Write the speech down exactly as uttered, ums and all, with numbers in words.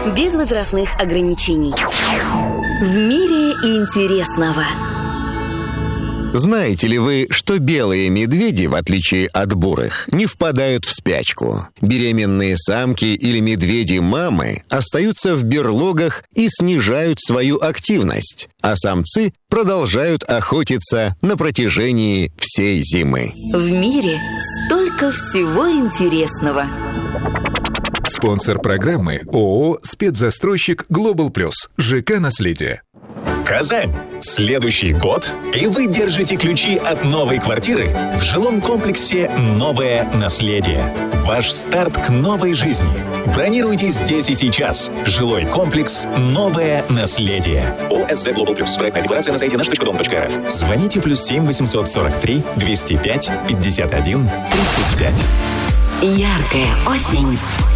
без возрастных ограничений. В мире интересного. Знаете ли вы, что белые медведи, в отличие от бурых, не впадают в спячку? Беременные самки или медведи-мамы остаются в берлогах и снижают свою активность, а самцы продолжают охотиться на протяжении всей зимы. В мире столько всего интересного. Спонсор программы ООО «Спецзастройщик Глобал Плюс». ЖК «Наследие». Казань. Следующий год, и вы держите ключи от новой квартиры в жилом комплексе «Новое наследие». Ваш старт к новой жизни. Бронируйте здесь и сейчас. Жилой комплекс «Новое наследие». ОСЗ Global Plus. Проектная декларация на сайте наш точка дом точка рф. Звоните плюс семь восемьсот сорок три двести пять пятьдесят один тридцать пять. Яркая осень.